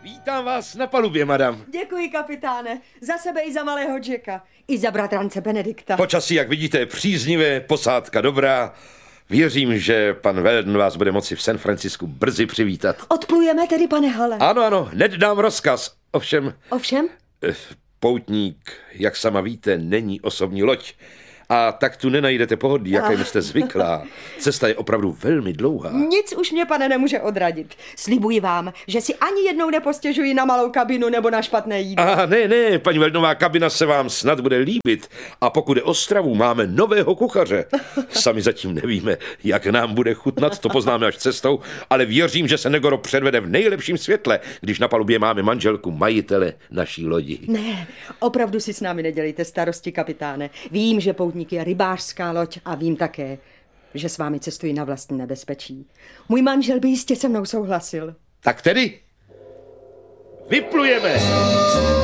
Vítám vás na palubě, madam. Děkuji, kapitáne. Za sebe i za malého Jacka. I za bratrance Benedikta. Počasí, jak vidíte, příznivé, posádka dobrá. Věřím, že pan Weldon vás bude moci v San Francisku brzy přivítat. Odplujeme tedy, pane Hale? Ano, hned dám rozkaz. Ovšem? Poutník, jak sama víte, není osobní loď. A tak tu nenajdete pohodlí, jaké jste zvyklá. Cesta je opravdu velmi dlouhá. Nic už mě, pane, nemůže odradit. Slibuji vám, že si ani jednou nepostěžuji na malou kabinu nebo na špatné jídlo. Ne, paní Weldonová kabina se vám snad bude líbit. A pokud je o stravu, máme nového kuchaře. Sami zatím nevíme, jak nám bude chutnat, to poznáme až cestou, ale věřím, že se Negoro předvede v nejlepším světle, když na palubě máme manželku majitele naší lodi. Ne, opravdu si s námi nedělejte starosti, kapitáne. Vím, že poutník je rybářská loď a vím také, že s vámi cestuji na vlastní nebezpečí. Můj manžel by jistě se mnou souhlasil. Tak tedy vyplujeme!